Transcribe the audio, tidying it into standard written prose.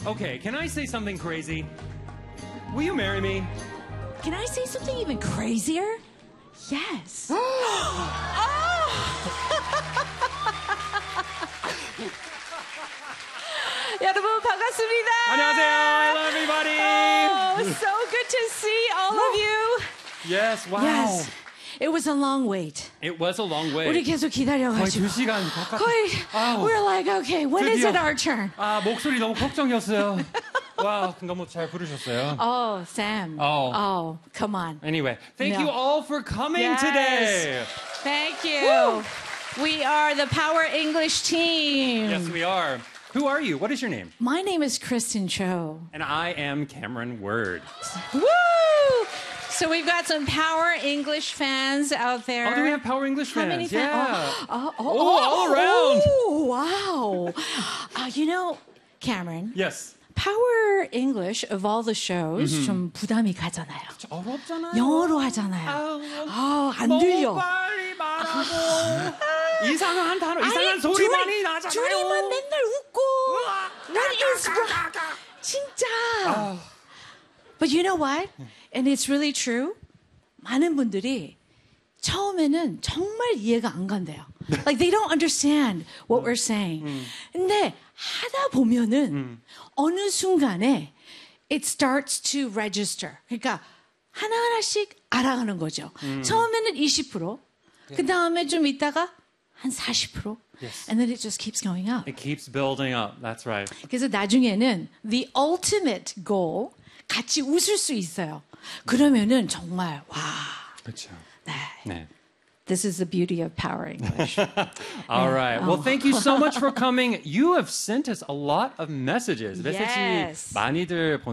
Okay, can I say something crazy? Will you marry me? Can I say something even crazier? Yes. 여러분 반갑습니다. 안녕하세요. Hello, everybody. Oh, so good to see all of you. Yes, wow. Yes. It was a long wait. It was a long way. 우리 계속 거의 기다려가지고 2시간 가까이. 거의 아우. we're like, okay, when is 드디어. it our turn? 아, 목소리 너무 걱정이었어요. 와, 너무 잘 부르셨어요. Oh, Sam. Oh. Come on. Anyway, thank No. you all for coming Yes. today. Thank you. We are the Power English team. Yes, we are. Who are you? What is your name? My name is Kristen Cho. And I am Cameron Word. Woo! So we've got some Power English fans out there. Oh, do we have Power English How fans? many fans? Yeah. all around. Oh, wow. You know, Cameron, Yes. Power English of all the shows 좀 부담이 가잖아요. 어렵잖아요. 영어로 하잖아요. 안 들려. 빨리 말하고. 이상한 단어, 이상한 아니, 소리만이 나잖아요. 둘이만 맨날 웃고. What is wrong? 진짜. But you know what? And it's really true. 많은 분들이 처음에는 정말 이해가 안 간대요. Like they don't understand what we're saying. 근데 하다 보면은 어느 순간에 it starts to register. 그러니까 하나하나씩 알아가는 거죠. 처음에는 20%, 그 다음에 좀 있다가 한 40%, Yes. and then it just keeps going up. It keeps building up. That's right. 그래서 나중에는 the ultimate goal 같이 웃을 수 있어요. 그러면은 정말 와. 그렇죠. 네. 네. This is the beauty of Power English. All right. Well, thank you so much for coming. You have sent us a lot of messages. Yes. 메시지 많이들